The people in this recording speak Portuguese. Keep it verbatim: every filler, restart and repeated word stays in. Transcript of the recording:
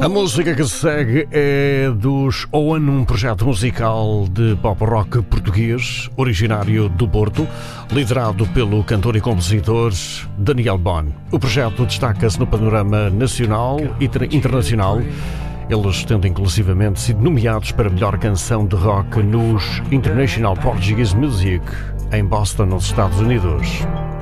A música que se segue é dos Owen, um projeto musical de pop rock português, originário do Porto, liderado pelo cantor e compositor Daniel Bon. O projeto destaca-se no panorama nacional e internacional, eles tendo inclusivamente sido nomeados para a melhor canção de rock nos International Portuguese Music em Boston, nos Estados Unidos.